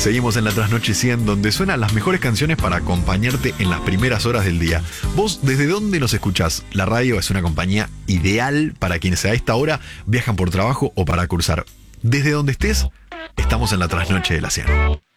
Seguimos en la Trasnoche 100, donde suenan las mejores canciones para acompañarte en las primeras horas del día. ¿Vos desde dónde nos escuchás? La radio es una compañía ideal para quienes a esta hora viajan por trabajo o para cursar. Desde donde estés, estamos en la Trasnoche de la 100.